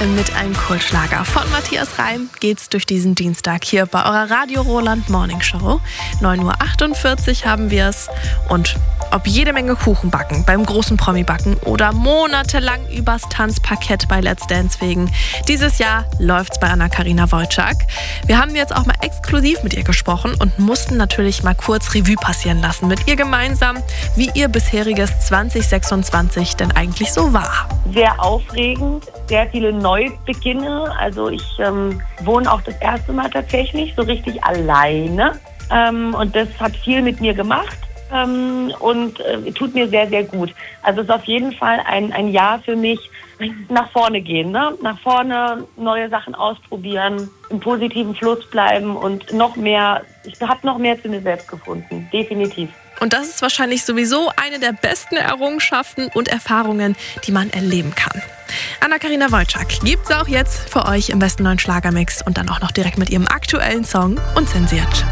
mit einem Kultschlager. Von Matthias Reim geht's durch diesen Dienstag hier bei eurer Radio Roland Morning Show. 9:48 Uhr haben wir es. Und ob jede Menge Kuchen backen beim großen Promi-Backen oder monatelang übers Tanzparkett bei Let's Dance fegen, dieses Jahr läuft's bei Anna-Karina Wojcik. Wir haben jetzt auch mal exklusiv mit ihr gesprochen und mussten natürlich mal kurz Revue passieren lassen mit ihr gemeinsam, wie ihr bisheriges 2026 denn eigentlich so war. Sehr aufregend, sehr viele Neubeginne. Also ich wohne auch das erste Mal tatsächlich so richtig alleine. Und das hat viel mit mir gemacht und tut mir sehr, sehr gut. Also es ist auf jeden Fall ein Jahr für mich, nach vorne gehen, ne? Nach vorne neue Sachen ausprobieren, im positiven Fluss bleiben und ich habe noch mehr zu mir selbst gefunden, definitiv. Und das ist wahrscheinlich sowieso eine der besten Errungenschaften und Erfahrungen, die man erleben kann. Anna-Karina Wojcik gibt's auch jetzt für euch im besten neuen Schlagermix und dann auch noch direkt mit ihrem aktuellen Song Unzensiert.